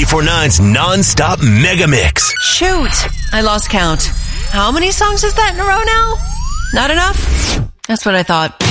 94.9's non-stop mega mix. Shoot, I lost count. How many songs is that in a row now? Not enough? That's what I thought.